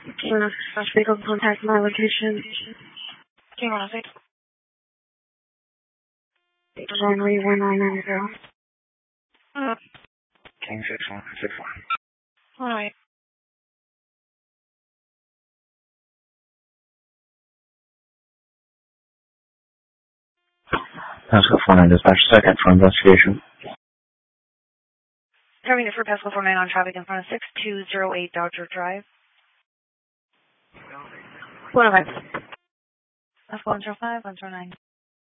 Kingdom vehicle contact my location. King 106. Runway 1990. King 6161. Alright. Pascal 49 dispatch, second for investigation. Terminator for Pascal 49 on traffic in front of 6208 Dodger Drive. 105. Pascal 105, 109.